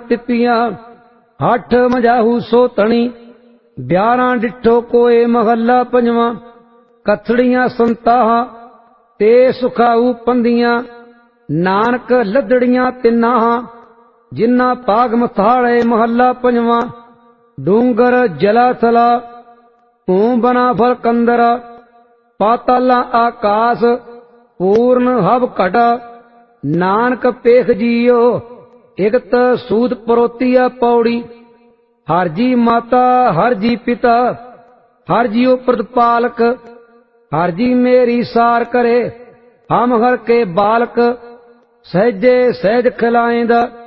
तिपियां हठ मजाहू सो तणी। 11 डिठो कोए महला पंजवा। कथड़ियां संताहा ते सुखाऊ पंदियां। नानक लदड़ियां तिन्नाहा जिन्ना पाग मथाड़े महला पंजवा। डूंगर जला थला तू बना फल कंदरा। पाताला आकाश पूर्ण हब घटा। नानक पेख जियो इकत सूद परोतिया पौड़ी। हर जी माता हर जी पिता हर जीओ प्रतिपालक। हर जी मेरी सार करे हम हर के बालक। सहजे सहज खिलाएंदा